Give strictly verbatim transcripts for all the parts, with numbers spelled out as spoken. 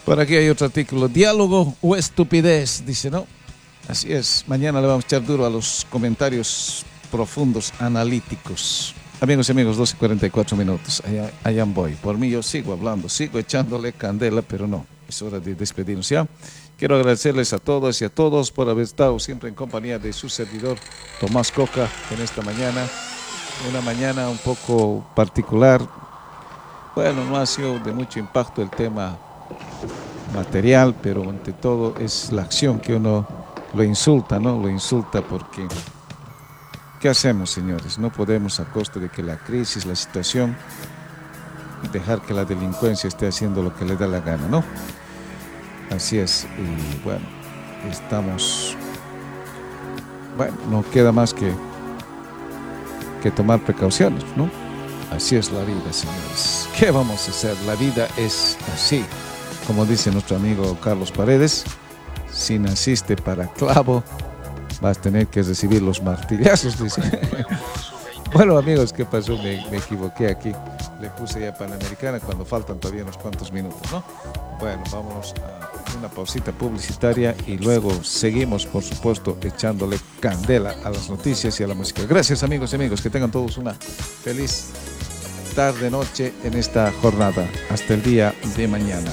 Por aquí hay otro artículo. Diálogo o estupidez, dice, ¿no? Así es. Mañana le vamos a echar duro a los comentarios profundos, analíticos. Amigos y amigos, doce y cuarenta y cuatro minutos. Allá, allá voy. Por mí yo sigo hablando, sigo echándole candela, pero no. Es hora de despedirnos ya. Quiero agradecerles a todas y a todos por haber estado siempre en compañía de su servidor Tomás Coca en esta mañana. Una mañana un poco particular. Bueno, no ha sido de mucho impacto el tema material, pero ante todo es la acción que uno lo insulta, ¿no? Lo insulta porque... ¿Qué hacemos, señores? No podemos, a costa de que la crisis, la situación, dejar que la delincuencia esté haciendo lo que le da la gana, ¿no? Así es, y bueno, estamos... Bueno, no queda más que, que tomar precauciones, ¿no? Así es la vida, señores. ¿Qué vamos a hacer? La vida es así. Como dice nuestro amigo Carlos Paredes, si naciste para clavo, vas a tener que recibir los martillazos, dice. Bueno, amigos, ¿qué pasó? Me, me equivoqué aquí. Le puse ya Panamericana cuando faltan todavía unos cuantos minutos, ¿no? Bueno, vámonos a una pausita publicitaria y luego seguimos, por supuesto, echándole candela a las noticias y a la música. Gracias, amigos y amigos. Que tengan todos una feliz tarde, noche en esta jornada. Hasta el día de mañana.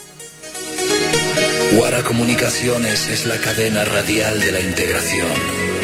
Guara Comunicaciones es la cadena radial de la integración.